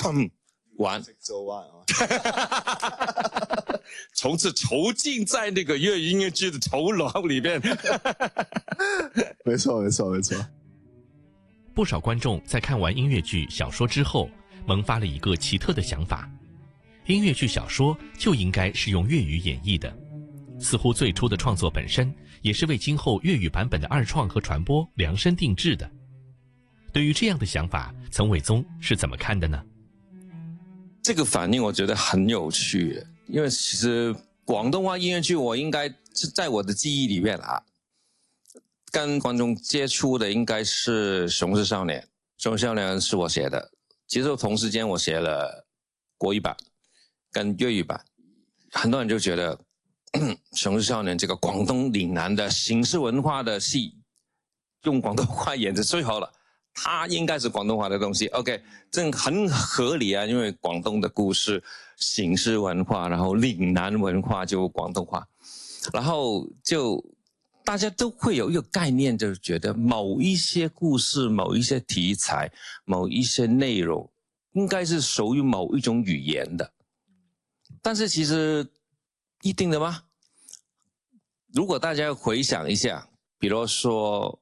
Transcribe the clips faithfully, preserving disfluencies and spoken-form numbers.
砰，完， 做完啊！ 从此囚禁在那个粤语音乐剧的头脑里面。 没错，没错，没错。 不少观众在看完音乐剧、小说之后，萌发了一个奇特的想法：音乐剧、小说就应该是用粤语演绎的。似乎最初的创作本身也是为今后粤语版本的二创和传播量身定制的。对于这样的想法，岑伟宗是怎么看的呢？ 这个反应我觉得很有趣，因为其实广东话音乐剧我应该是在我的记忆里面啊，跟观众接触的应该是《雄狮少年》，《雄狮少年》是我写的，其实同时间我写了国语版跟粤语版，很多人就觉得《雄狮少年》这个广东岭南的形式文化的戏，用广东话演的最好了。它应该是广东话的东西 ，OK， 这很合理啊，因为广东的故事、形式文化，然后岭南文化就广东话，然后就大家都会有一个概念，就是觉得某一些故事、某一些题材、某一些内容，应该是属于某一种语言的。但是其实一定的吗？如果大家回想一下，比如说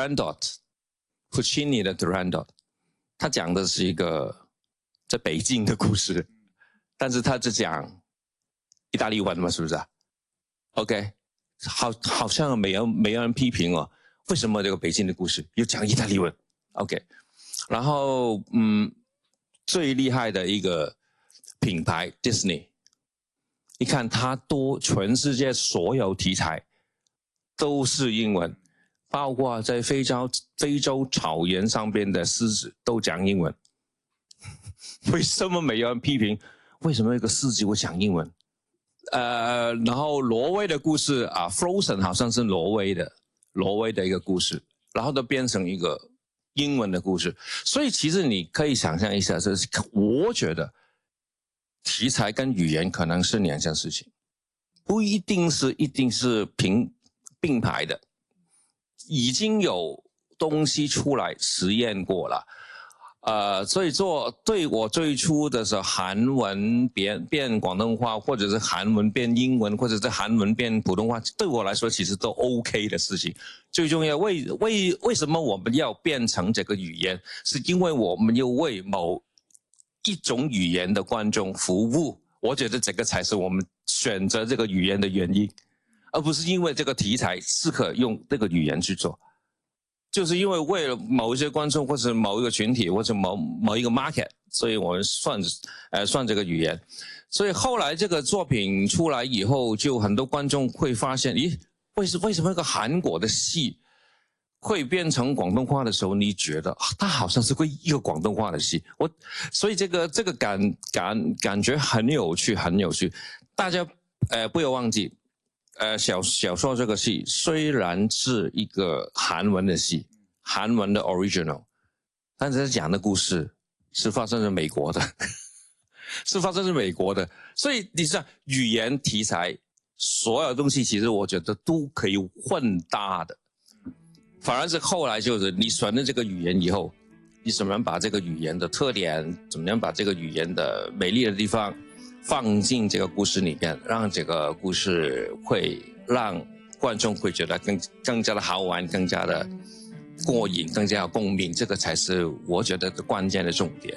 Turandot。Puccini 的 Turandot， 他讲的是一个在北京的故事，但是他只讲意大利文嘛，是不是啊 ？OK， 好，好像没有没有人批评哦，为什么这个北京的故事又讲意大利文 ？OK， 然后嗯，最厉害的一个品牌 Disney， 你看它多全世界所有题材都是英文。包括在非洲非洲草原上边的狮子都讲英文，为什么没有人批评？为什么一个狮子会讲英文？呃，然后挪威的故事啊 ，Frozen 好像是挪威的，挪威的一个故事，然后都变成一个英文的故事。所以其实你可以想象一下，就是我觉得题材跟语言可能是两件事情，不一定是一定是平并排的。已经有东西出来实验过了，呃，所以做对我最初的时候，韩文变变广东话，或者是韩文变英文，或者是韩文变普通话，对我来说其实都 OK 的事情。最重要，为为为什么我们要变成这个语言？是因为我们要为某一种语言的观众服务。我觉得这个才是我们选择这个语言的原因。而不是因为这个题材适合用这个语言去做，就是因为为了某一些观众或者某一个群体或者某某一个 market， 所以我们算呃算这个语言。所以后来这个作品出来以后，就很多观众会发现，咦，为什为什么一个韩国的戏会变成广东话的时候，你觉得、啊、它好像是个一个广东话的戏？我所以这个这个感感感觉很有趣，很有趣。大家呃不要忘记。呃，小小说这个戏虽然是一个韩文的戏，韩文的 original， 但是讲的故事是发生在美国的，是发生在美国的，所以你知道语言题材所有东西，其实我觉得都可以混搭的，反而是后来就是你选了这个语言以后，你怎么样把这个语言的特点，怎么样把这个语言的美丽的地方。放进这个故事里面，让这个故事会让观众会觉得更更加的好玩，更加的过瘾，更加有共鸣，这个才是我觉得关键的重点。